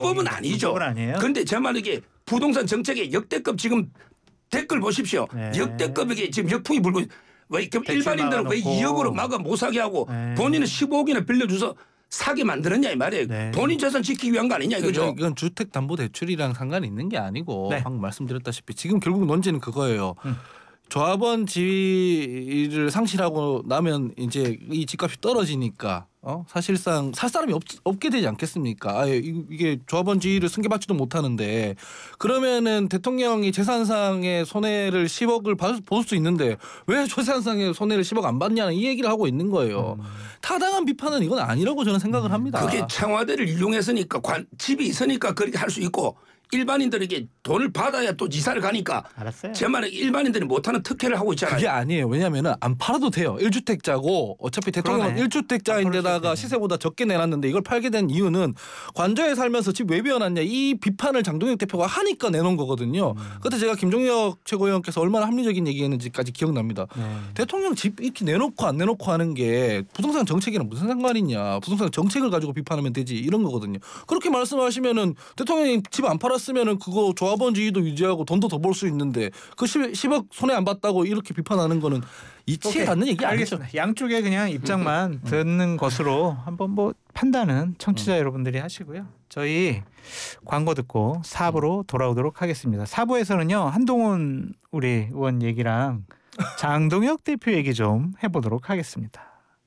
법은 아니죠. 불법은 아니에요. 그런데 제 말 이게 부동산 정책의 역대급 지금 댓글 보십시오. 네. 역대급 이게 지금 역풍이 불고 왜 일반인들은 왜 2억으로 막아 못 사게 하고 네. 본인은 15억이나 빌려줘서 사게 만들었냐 이 말이에요. 네. 본인 재산 지키기 위한 거 아니냐 이거죠. 이건 주택담보대출이랑 상관이 있는 게 아니고 네. 방금 말씀드렸다시피 지금 결국 논제는 그거예요. 조합원 지위를 상실하고 나면 이제 이 집값이 떨어지니까 사실상 살 사람이 없게 되지 않겠습니까? 아예 이게 조합원 지위를 승계받지도 못하는데 그러면은 대통령이 재산상의 손해를 10억을 볼 수 있는데 왜 재산상의 손해를 10억 안 받냐는 이 얘기를 하고 있는 거예요. 타당한 비판은 이건 아니라고 저는 생각을 합니다. 그게 청와대를 이용했으니까 집이 있으니까 그렇게 할 수 있고 일반인들에게 돈을 받아야 또 이사를 가니까 알았어요. 제 말은 일반인들이 못하는 특혜를 하고 있잖아요. 그게 아니에요. 왜냐하면 안 팔아도 돼요. 1주택자고 어차피 대통령은 그러네. 1주택자인데다가 시세보다 적게 내놨는데 이걸 팔게 된 이유는 관저에 살면서 집 왜 비워놨냐 이 비판을 장동혁 대표가 하니까 내놓은 거거든요. 그때 제가 김종혁 최고위원께서 얼마나 합리적인 얘기했는지까지 기억납니다. 네. 대통령 집 이렇게 내놓고 안 내놓고 하는 게 부동산 정책이랑 무슨 상관이냐. 부동산 정책을 가지고 비판하면 되지 이런 거거든요. 그렇게 말씀하시면은 대통령이 집 안 팔았으면은 그거 조합원 지위도 유지하고 돈도 더 벌 수 있는데 그 10억 손해 안 봤다고 이렇게 비판하는 거는 이치에 갖는 얘기 아니죠. 알겠습니다. 양쪽의 그냥 입장만 듣는 것으로 한번 뭐 판단은 청취자 여러분들이 하시고요. 저희 광고 듣고 4부로 돌아오도록 하겠습니다. 4부에서는요. 한동훈 우리 의원 얘기랑 장동혁 대표 얘기 좀 해보도록 하겠습니다.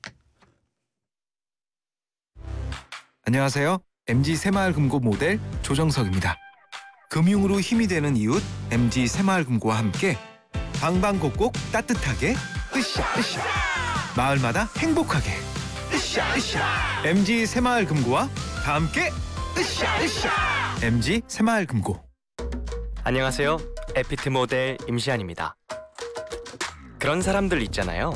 안녕하세요. MG 새마을금고 모델 조정석입니다. 금융으로 힘이 되는 이웃 MG 새마을금고와 함께 방방곡곡 따뜻하게 으쌰으쌰 마을마다 행복하게 으쌰으쌰 MG 새마을금고와 다 함께 으쌰으쌰 MG 새마을금고. 안녕하세요. 에피트 모델 임시안입니다. 그런 사람들 있잖아요.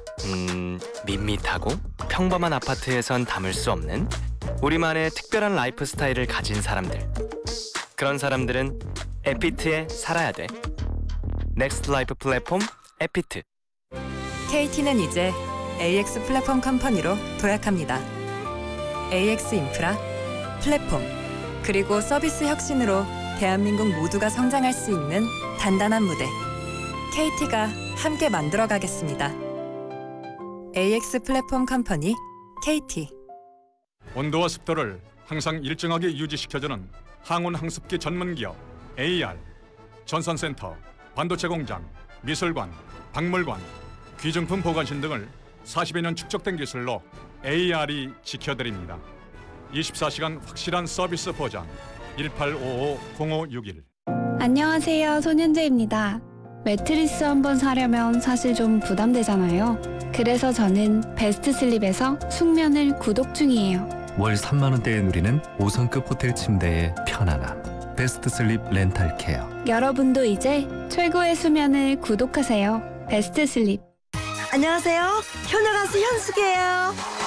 밋밋하고 평범한 아파트에선 담을 수 없는 우리만의 특별한 라이프 스타일을 가진 사람들. 그런 사람들은 에피트에 살아야 돼. 넥스트 라이프 플랫폼 에피트. KT는 이제 AX 플랫폼 컴퍼니로 도약합니다. AX 인프라, 플랫폼, 그리고 서비스 혁신으로 대한민국 모두가 성장할 수 있는 단단한 무대. KT가 함께 만들어가겠습니다. AX 플랫폼 컴퍼니 KT. 온도와 습도를 항상 일정하게 유지시켜주는 항온 항습기 전문기업 AR, 전선센터, 반도체 공장, 미술관, 박물관, 귀중품 보관실 등을 40여 년 축적된 기술로 AR이 지켜드립니다. 24시간 확실한 서비스 보장 1855-0561. 안녕하세요. 손현재입니다. 매트리스 한번 사려면 사실 좀 부담되잖아요. 그래서 저는 베스트슬립에서 숙면을 구독 중이에요. 월 3만 원대에 누리는 5성급 호텔 침대의 편안함. 베스트슬립 렌탈케어. 여러분도 이제 최고의 수면을 구독하세요. 베스트슬립. 안녕하세요. 효녀 가수 현숙이에요.